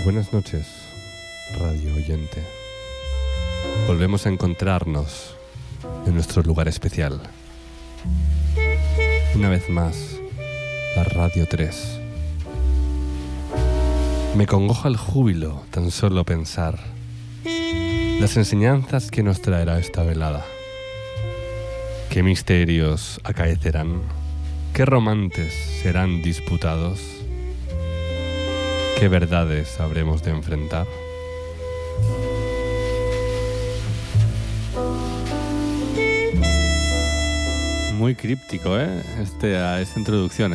Buenas noches, radio oyente. Volvemos a encontrarnos en nuestro lugar especial. Una vez más, la Radio 3. Me congoja el júbilo tan solo pensar las enseñanzas que nos traerá esta velada. ¿Qué misterios acaecerán? ¿Qué romances serán disputados? ¿Qué verdades habremos de enfrentar? Muy críptico, esta introducción,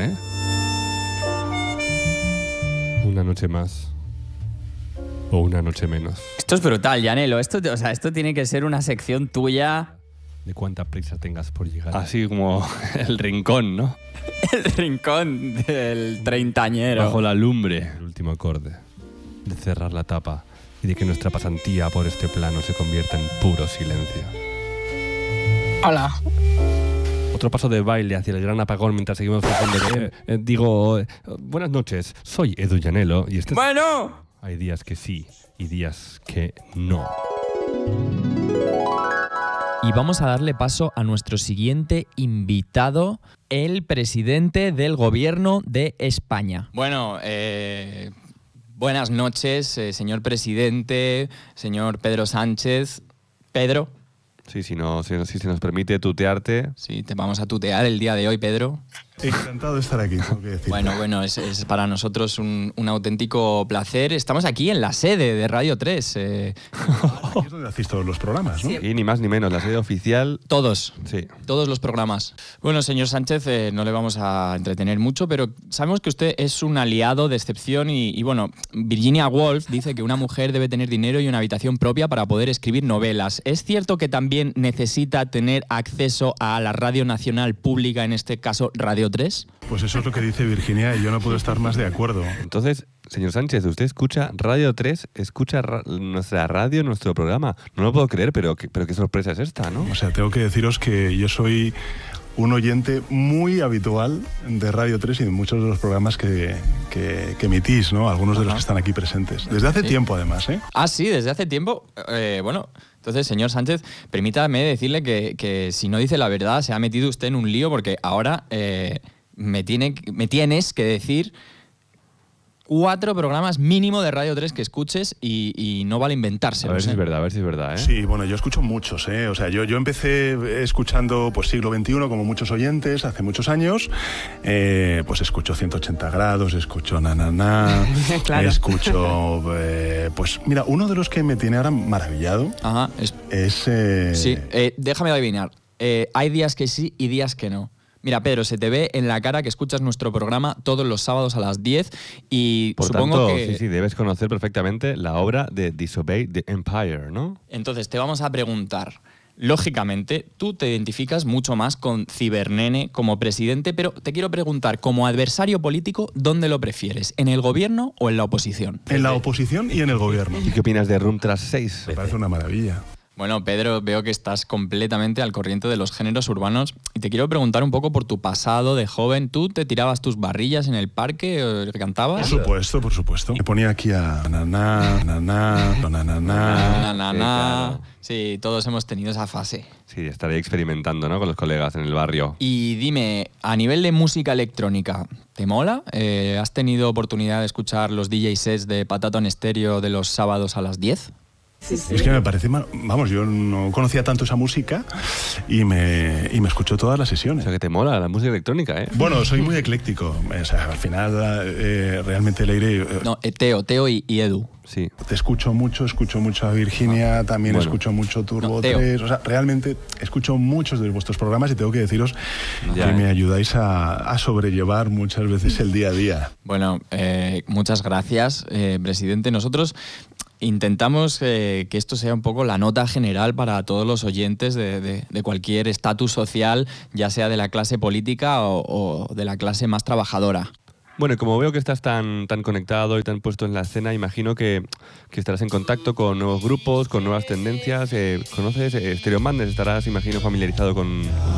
Una noche más. O una noche menos. Esto es brutal, Llanelo. Esto tiene que ser una sección tuya. De cuánta prisa tengas por llegar. Así como el rincón, ¿no? El rincón del treintañero. Bajo la lumbre. El último acorde. De cerrar la tapa y de que nuestra pasantía por este plano se convierta en puro silencio. Hola. Otro paso de baile hacia el gran apagón mientras seguimos haciendo... buenas noches, soy Edu Llanelo y este... ¡Bueno! Hay días que sí y días que no. Y vamos a darle paso a nuestro siguiente invitado, el presidente del Gobierno de España. Bueno, buenas noches, señor presidente, señor Pedro Sánchez. Pedro. Sí, si se nos permite tutearte. Sí, te vamos a tutear el día de hoy, Pedro. Encantado de estar aquí, tengo que decir. Bueno, es para nosotros un auténtico placer. Estamos aquí en la sede de Radio 3. Aquí es donde hacéis todos los programas, ¿no? Sí, ni más ni menos, la sede oficial. Todos. Sí. Todos los programas. Bueno, señor Sánchez, no le vamos a entretener mucho, pero sabemos que usted es un aliado de excepción y bueno, Virginia Woolf dice que una mujer debe tener dinero y una habitación propia para poder escribir novelas. ¿Es cierto que también necesita tener acceso a la radio nacional pública, en este caso Radio 3? Pues eso es lo que dice Virginia y yo no puedo estar más de acuerdo. Entonces, señor Sánchez, usted escucha Radio 3, escucha nuestra radio, nuestro programa. No lo puedo creer, pero qué sorpresa es esta, ¿no? O sea, tengo que deciros que yo soy un oyente muy habitual de Radio 3 y de muchos de los programas que emitís, ¿no? Algunos de los que están aquí presentes. Desde hace tiempo, además, ¿eh? Ah, sí, desde hace tiempo. Bueno, entonces, señor Sánchez, permítame decirle que si no dice la verdad, se ha metido usted en un lío, porque ahora me tienes que decir 4 programas mínimo de Radio 3 que escuches y no vale inventarse. A ver si es verdad, ¿eh? Sí, bueno, yo escucho muchos, ¿eh? O sea, yo empecé escuchando pues siglo XXI, como muchos oyentes, hace muchos años. Pues escucho 180 grados, escucho Na. Claro. Escucho... pues mira, uno de los que me tiene ahora maravillado es... Sí, déjame adivinar. Hay días que sí y días que no. Mira, Pedro, se te ve en la cara que escuchas nuestro programa todos los sábados a las 10 y por supongo tanto, que... Sí, debes conocer perfectamente la obra de Disobey the Empire, ¿no? Entonces, te vamos a preguntar. Lógicamente, tú te identificas mucho más con Cibernene como presidente, pero te quiero preguntar, como adversario político, ¿dónde lo prefieres? ¿En el gobierno o en la oposición? En la oposición y en el gobierno. ¿Y qué opinas de Room Tras 6? Me parece una maravilla. Bueno, Pedro, veo que estás completamente al corriente de los géneros urbanos y te quiero preguntar un poco por tu pasado de joven. ¿Tú te tirabas tus barrillas en el parque o cantabas? Por supuesto. Me ponía aquí a Na. Sí, todos hemos tenido esa fase. Sí, estaré experimentando, ¿no? Con los colegas en el barrio. Y dime, a nivel de música electrónica, ¿te mola? ¿Has tenido oportunidad de escuchar los DJ sets de Pataton Estéreo de los sábados a las 10? Sí. Es que me parece mal. Vamos, yo no conocía tanto esa música y me escucho todas las sesiones. O sea, que te mola la música electrónica, ¿eh? Bueno, soy muy ecléctico. O sea, al final realmente le iré... No, Teo y Edu. Sí. Te escucho mucho a Virginia, también escucho mucho Turbo 3. O sea, realmente escucho muchos de vuestros programas y tengo que deciros que me ayudáis a sobrellevar muchas veces el día a día. Bueno, muchas gracias, presidente. Nosotros intentamos que esto sea un poco la nota general para todos los oyentes de cualquier estatus social, ya sea de la clase política o de la clase más trabajadora. Bueno, y como veo que estás tan conectado y tan puesto en la escena, imagino que estarás en contacto con nuevos grupos, con nuevas tendencias. ¿Conoces Stereo Madness? Estarás, imagino, familiarizado con